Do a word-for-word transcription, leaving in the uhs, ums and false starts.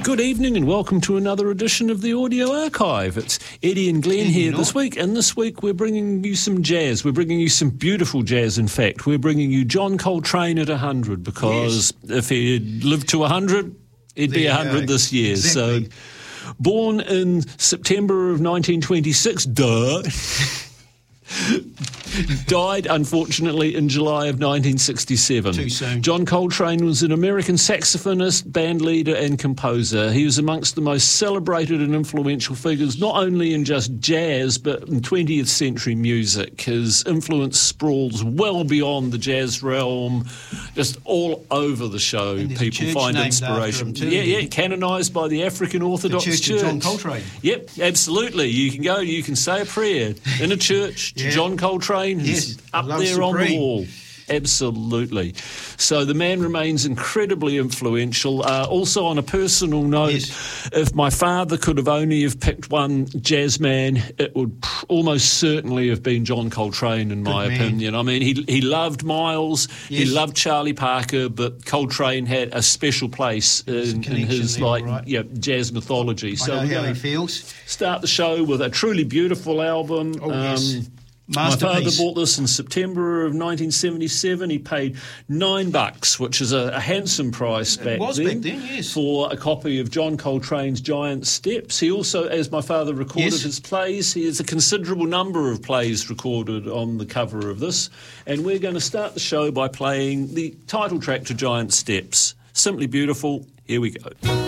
Good evening and welcome to another edition of the Audio Archive. It's Eddie and Glenn here this week, and this week we're bringing you some jazz. We're bringing you some beautiful jazz, in fact. We're bringing you John Coltrane at one hundred, because yes. if he'd lived to one hundred, he'd there be one hundred this year. Exactly. So, born in September of nineteen twenty-six, duh. Died, unfortunately, in July of nineteen sixty-seven. Too soon. John Coltrane was an American saxophonist, band leader and composer. He was amongst the most celebrated and influential figures, not only in just jazz, but in twentieth century music. His influence sprawls well beyond the jazz realm, just all over the show. People find inspiration. Too, yeah, yeah, canonised by the African Orthodox the Church, Church. Of John Coltrane. Yep, absolutely. You can go, you can say a prayer in a church to yeah. John Coltrane, who's yes. up there Supreme. on the wall. Absolutely. So the man remains incredibly influential. Uh, also, on a personal note, yes. if my father could have only have picked one jazz man, it would pr- almost certainly have been John Coltrane, in Good my man. opinion. I mean, he he loved Miles, yes. he loved Charlie Parker, but Coltrane had a special place in, in his there, like right. yeah, jazz mythology. I So know how he feels. Start the show with a truly beautiful album. Oh, yes. Um, My father Masterpiece. bought this in September of nineteen seventy-seven. He paid nine bucks, which is a, a handsome price back it was then, back then, yes. for a copy of John Coltrane's Giant Steps. He also, as my father recorded Yes. his plays, he has a considerable number of plays recorded on the cover of this. And we're going to start the show by playing the title track to Giant Steps. Simply beautiful. Here we go.